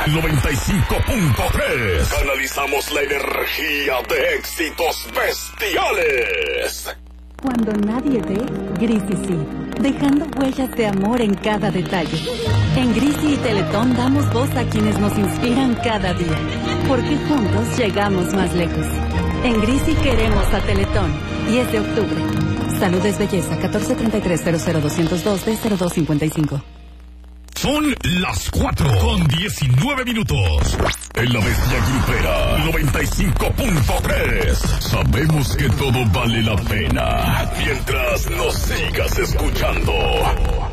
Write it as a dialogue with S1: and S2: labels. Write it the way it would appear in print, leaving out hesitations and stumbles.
S1: 95.3. Canalizamos la energía de éxitos bestiales.
S2: Cuando nadie ve, Grisi sí, dejando huellas de amor en cada detalle. En Grisi y Teletón damos voz a quienes nos inspiran cada día, porque juntos llegamos más lejos. En Grisi queremos a Teletón, 10 de octubre. Salud es belleza, 1433-00202-D0255.
S1: Son las 4:19. En la Bestia Grupera 95.3. Sabemos que todo vale la pena mientras nos sigas escuchando.